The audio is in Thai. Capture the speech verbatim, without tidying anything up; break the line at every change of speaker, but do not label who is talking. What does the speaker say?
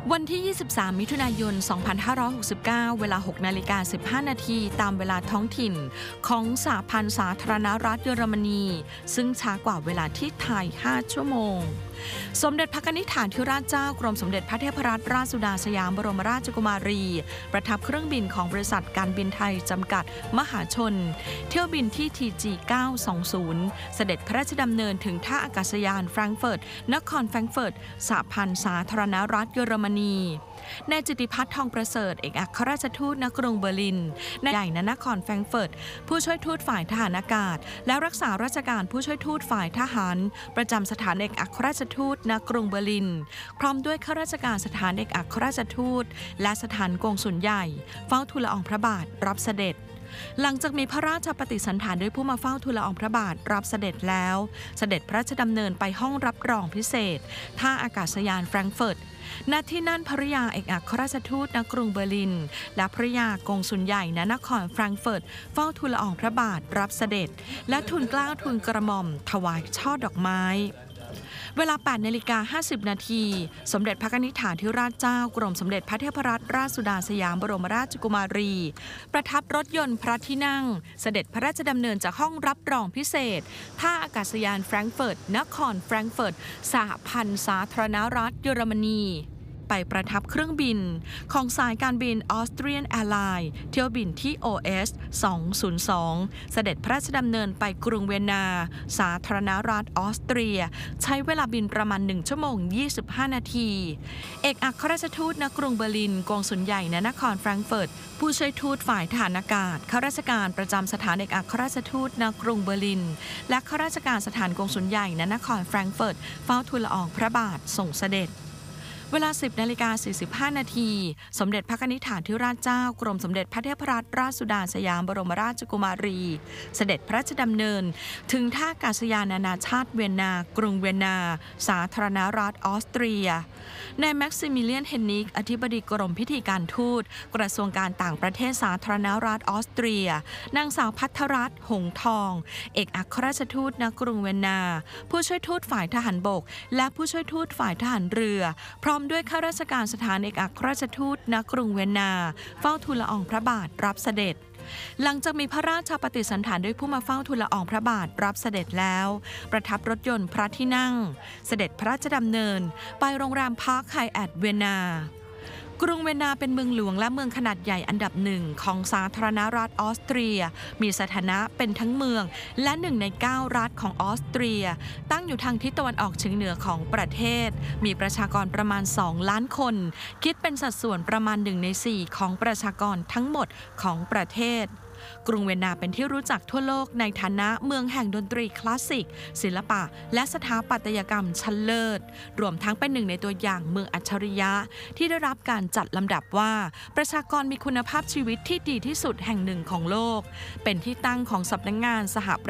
วันที่ ยี่สิบสาม มิถุนายน สองพันห้าร้อยหกสิบเก้า เวลา หกนาฬิกาสิบห้านาที ตามเวลาท้องถิ่นของสหพันธ์สาธารณรัฐเยอรมนีซึ่งช้ากว่าเวลาที่ไทย ห้า ชั่วโมงสมเด็จพระนิธิฐานธิราชเจ้ากรมสมเด็จพระเทพรัตนราชสุดาสยามบรมราชกุมารีประทับเครื่องบินของบริษัทการบินไทยจำกัดมหาชนเที่ยวบินที่ ที จี เก้าสองศูนย์ เสด็จพระราชดำเนินถึงท่าอากาศยานแฟรงก์เฟิร์ตนครแฟรงก์เฟิร์ตสหพันธ์สาธารณรัฐเยอรมนีนายจิตติพัฒน์ทองประเสริฐเอกอัครราชทูตณกรุงเบอร์ลินนายใหญ่ณนครแฟรงก์เฟิร์ตผู้ช่วยทูตฝ่ายทหารอากาศและรักษาราชการผู้ช่วยทูตฝ่ายทหารประจำสถานเอกอัครราชทูตณกรุงเบอร์ลินพร้อมด้วยข้าราชการสถานเอกอัครราชทูตและสถานกงสุลใหญ่เฝ้าทูลละอองพระบาทรับเสด็จหลังจากมีพระราชปฏิสันถานด้วยผู้มาเฝ้าทูลละอองพระบาทรับเสด็จแล้วเสด็จพระราชดำเนินไปห้องรับรองพิเศษท่าอากาศยานแฟรงก์เฟิร์ตณที่นั่นภริยาเอกอัครราชทูตณกรุงเบอร์ลินและภริยากงสุลใหญ่ณนครแฟรงก์เฟิร์ตเฝ้าทูลละอองพระบาทรับเสด็จและทูลเกล้าทูลกระหม่อมถวายช่อดอกไม้เวลา แปดนาฬิกาห้าสิบนาทีสมเด็จพระนิธิฐานธิราชเจ้ากรมสมเด็จพระเทพรัตนราชสุดาสยามบรมราชกุมารีประทับรถยนต์พระที่นั่งเสด็จพระราชดำเนินจากห้องรับรองพิเศษท่าอากาศยานแฟรงก์เฟิร์ตนครแฟรงก์เฟิร์ตสหพันธ์สาธารณรัฐเยอรมนีไปประทับเครื่องบินของสายการบินออสเตรียนแอร์ไลน์เที่ยวบินที่ โอ เอส สองศูนย์สอง เสด็จพระราชดำเนินไปกรุงเวียนนาสาธารณรัฐออสเตรียใช้เวลาบินประมาณหนึ่งชั่วโมงยี่สิบห้านาทีเอกอัครราชทูตณกรุงเบอร์ลินกงสุลใหญ่ณนครแฟรงก์เฟิร์ตผู้ช่วยทูตฝ่ายทหารอากาศข้าราชการประจำสถานเอกอัครราชทูตณกรุงเบอร์ลินและข้าราชการสถานกงสุลใหญ่ณนครแฟรงก์เฟิร์ตเฝ้าทูลละอองพระบาทส่งเสด็จเวลา สิบนาฬิกาสี่สิบห้านาทีสมเด็จพระนิธิฐานธิราชเจ้ากรมสมเด็จพระเทพรัตนราชสุดาสยามบรมราชกุมารีเสด็จพระราชดำเนินถึงท่าอากาศยานนานาชาติเวียนนากรุงเวียนนาสาธารณรัฐออสเตรียนายแม็กซิมิเลียนเฮนนิกอธิบดีกรมพิธีการทูตกระทรวงการต่างประเทศสาธารณรัฐออสเตรียนางสาวภัทรรัตน์หงส์ทองเอกอัครราชทูตณกรุงเวียนนาผู้ช่วยทูตฝ่ายทหารบกและผู้ช่วยทูตฝ่ายทหารเรือพร้อมด้วยข้าราชการสถานเอกอัครราชทูตณกรุงเวียนนาเฝ้าทูลละอองพระบาทรับเสด็จหลังจากมีพระราชปฏิสันถานด้วยผู้มาเฝ้าทูลละอองพระบาทรับเสด็จแล้วประทับรถยนต์พระที่นั่งเสด็จพระราชดำเนินไปโรงแรมพาร์คไฮแอทเวียนนากรุงเวียนนาเป็นเมืองหลวงและเมืองขนาดใหญ่อันดับหนึ่งของสาธารณรัฐออสเตรียมีสถานะเป็นทั้งเมืองและหนึ่งในเก้ารัฐของออสเตรียตั้งอยู่ทางทิศตะวันออกเฉียงเหนือของประเทศมีประชากรประมาณสองล้านคนคิดเป็นสัดส่วนประมาณหนึ่งในสี่ของประชากรทั้งหมดของประเทศกรุงเวียนนาเป็นที่รู้จักทั่วโลกในฐานะเมืองแห่งดนตรีคลาสสิกศิลปะและสถาปัตยกรรมชั้นเลิศรวมทั้งเป็นหนึ่งในตัวอย่างเมืองอัจฉริยะที่ได้รับการจัดลำดับว่าประชากรมีคุณภาพชีวิตที่ดีที่สุดแห่งหนึ่งของโลกเป็นที่ตั้งของสำนักงานสห